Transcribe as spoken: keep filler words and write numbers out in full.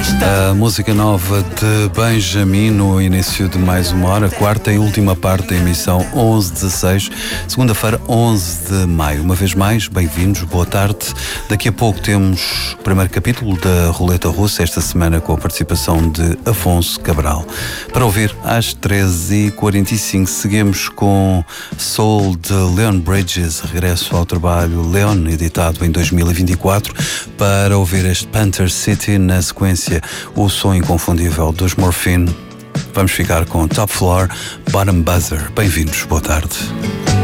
A música nova de Benjamin no início de mais uma hora, quarta e última parte da emissão onze dezasseis, segunda-feira onze de maio. Uma vez mais, bem-vindos, boa tarde. Daqui a pouco temos o primeiro capítulo da Roleta Russa, esta semana com a participação de Afonso Cabral. Para ouvir às treze e quarenta e cinco, seguimos com Soul de Leon Bridges, regresso ao trabalho Leon, editado em dois mil e vinte e quatro, para ouvir este Panther City, na sequência o som inconfundível dos Morphine. Vamos ficar com Top Floor, Bottom Buzzer. Bem-vindos, boa tarde.